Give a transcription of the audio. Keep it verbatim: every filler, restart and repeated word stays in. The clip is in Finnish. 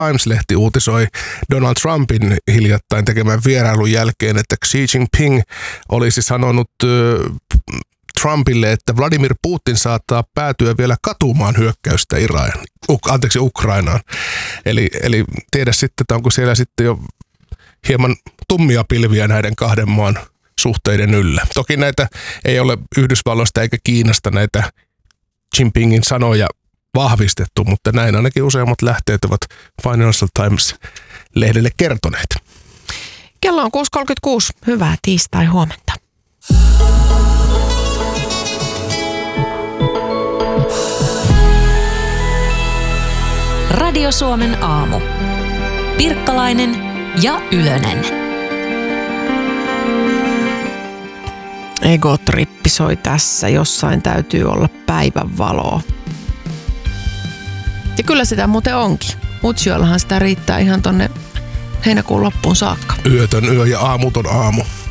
Times-lehti uutisoi Donald Trumpin hiljattain tekemän vierailun jälkeen, että Xi Jinping olisi sanonut Trumpille, että Vladimir Putin saattaa päätyä vielä katumaan hyökkäystä Iran, anteeksi, Ukrainaan. Eli, eli tiedä sitten, että onko siellä sitten jo hieman tummia pilviä näiden kahden maan suhteiden yllä. Toki näitä ei ole Yhdysvalloista eikä Kiinasta näitä Jinpingin sanoja vahvistettu, mutta näin ainakin useammat lähteet ovat Financial Times-lehdelle kertoneet. Kello on kuusi kolmekymmentäkuusi. Hyvää tiistai huomenta. Radio Suomen aamu. Pirkkalainen ja Ylönen. Ego-trippi soi tässä. Jossain täytyy olla päivänvaloa. Ja kyllä sitä muuten onkin. Utsjoellahan sitä riittää ihan tonne heinäkuun loppuun saakka. Yötön yö ja aamuton aamu.